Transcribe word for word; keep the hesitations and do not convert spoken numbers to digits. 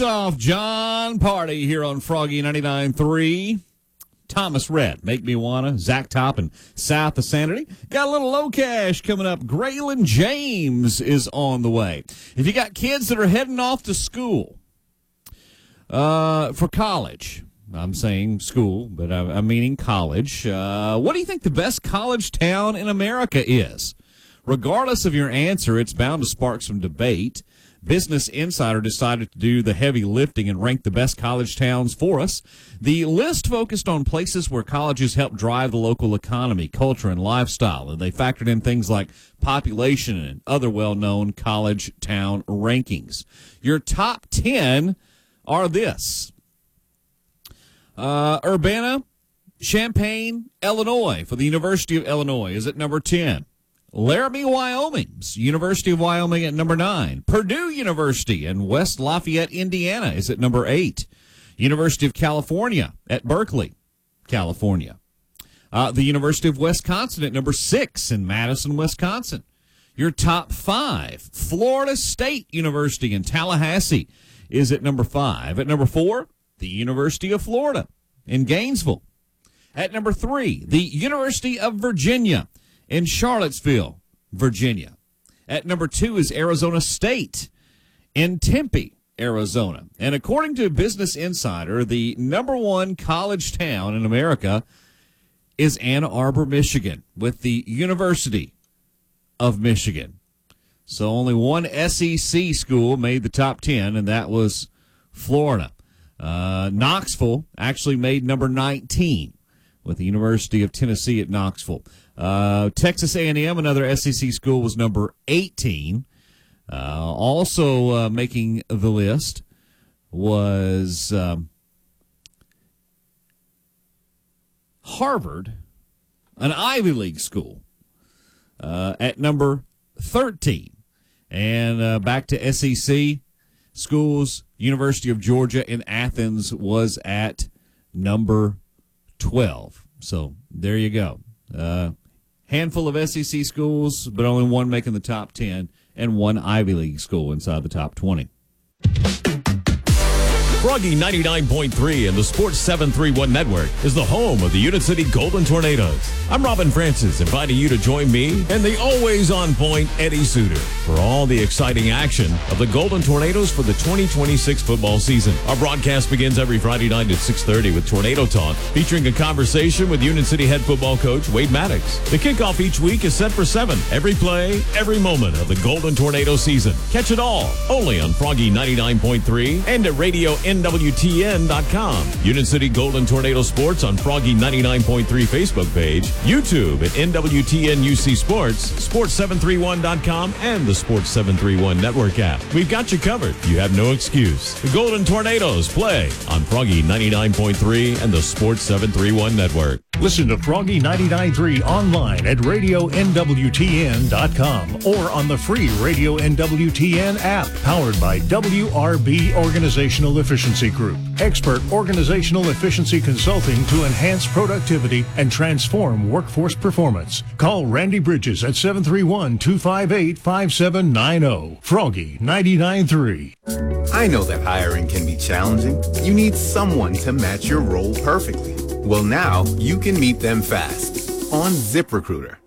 Off John Party here on Froggy ninety-nine point three. Thomas Rhett, Make Me Wanna, Zach Top, and South of Sanity. Got a little low cash coming up. Graylin James is on the way. If you got kids that are heading off to school uh, for college, I'm saying school, but I'm, I'm meaning college. Uh, what do you think the best college town in America is? Regardless of your answer, it's bound to spark some debate. Business Insider decided to do the heavy lifting and rank the best college towns for us. The list focused on places where colleges help drive the local economy, culture, and lifestyle, and they factored in things like population and other well-known college town rankings. Your top ten are this. Uh, Urbana, Champaign, Illinois, for the University of Illinois, is at number ten. Laramie, Wyoming's University of Wyoming at number nine. Purdue University in West Lafayette, Indiana is at number eight. University of California at Berkeley, California. Uh, the University of Wisconsin at number six in Madison, Wisconsin. Your top five, Florida State University in Tallahassee is at number five. At number four, the University of Florida in Gainesville. At number three, the University of Virginia in Charlottesville, Virginia. At number two is Arizona State in Tempe, Arizona. And according to Business Insider, the number one college town in America is Ann Arbor, Michigan, with the University of Michigan. So only one S E C school made the top ten, and that was Florida. Uh, Knoxville actually made number nineteen, with the University of Tennessee at Knoxville. Uh, Texas A and M, another S E C school, was number eighteen. Uh, also uh, making the list was um, Harvard, an Ivy League school, uh, at number thirteen. And uh, back to S E C schools, University of Georgia in Athens was at number twelve. So there you go. Uh, handful of S E C schools, but only one making the top ten, and one Ivy League school inside the top twenty. Froggy ninety-nine point three and the Sports seven thirty-one Network is the home of the Unit City Golden Tornadoes. I'm Robin Francis, inviting you to join me and the always on point Eddie Suter for all the exciting action of the Golden Tornadoes for the twenty twenty-six football season. Our broadcast begins every Friday night at six thirty with Tornado Talk, featuring a conversation with Unit City head football coach Wade Maddox. The kickoff each week is set for seven. Every play, every moment of the Golden Tornado season. Catch it all only on Froggy ninety-nine point three and at radio N W T N dot com. Unit City Golden Tornado Sports on Froggy ninety-nine point three Facebook page, YouTube at N W T N U C Sports, Sports seven thirty-one dot com, and the Sports seven thirty-one Network app. We've got you covered. You have no excuse. The Golden Tornadoes play on Froggy ninety-nine point three and the Sports seven thirty-one Network. Listen to Froggy ninety-nine point three online at radio N W T N dot com or on the free Radio N W T N app, powered by W R B Organizational Efficiency Group. Expert organizational efficiency consulting to enhance productivity and transform workforce performance. Call Randy Bridges at seven three one, two five eight, five seven nine zero. Froggy ninety-nine point three. I know that hiring can be challenging. You need someone to match your role perfectly. Well, now you can meet them fast on ZipRecruiter.